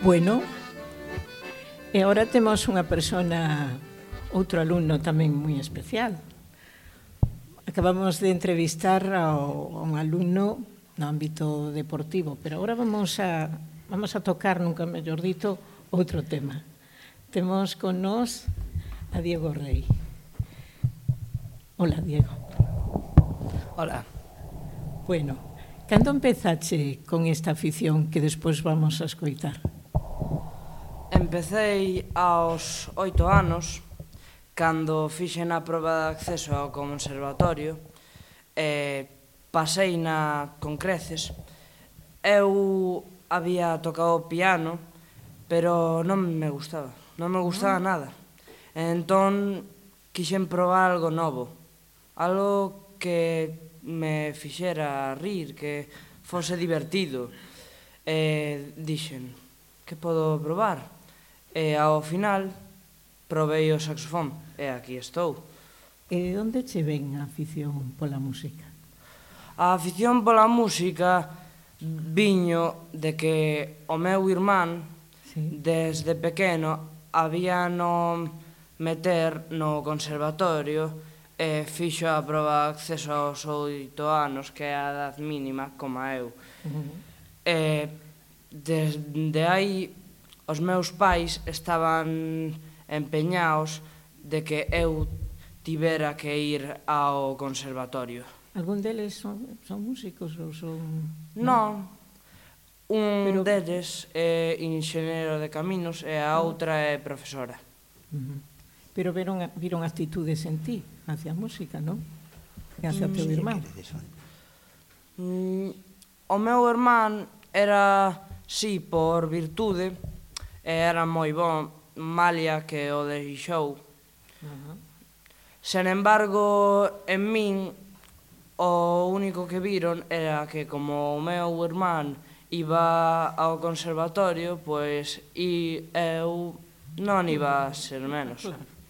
Bueno, e agora temos unha persona, outro alumno tamén moi especial. Acabamos de entrevistar a un alumno no ámbito deportivo, pero agora vamos a tocar, nunca mellor dito, outro tema. Temos con nós a Diego Rey. Hola, Diego. Hola. Bueno, cando empezache con esta afición que despois vamos a escoitar? Empecei aos 8 anos, cando fixen a proba de acceso ao conservatorio, paseina con creces. Eu había tocado piano, pero non me gustaba nada. Entón, quixen probar algo novo, algo que me fixera rir, que fose divertido. Dixen, que podo probar? E ao final probei o saxofón e aquí estou. E onde che ven a afición pola música? A afición pola música viño de que o meu irmán, desde pequeno, había no meter no conservatorio e fixo a proba de acceso aos 8 anos, que é a edad mínima, como eu. E desde aí os meus pais estaban empeñados de que eu tivera que ir ao conservatorio. Algún deles son músicos ou son... Non, un deles é enxeñeiro de caminos e a outra é profesora. Pero viron actitudes en ti hacia a música, non? E hacia o teu irmán. O meu irmán era, sí, por virtude, era moi bon, malia que o deixou. Sen embargo, en min, o único que viron era que como o meu irmán iba ao conservatorio, pois eu non iba a ser menos.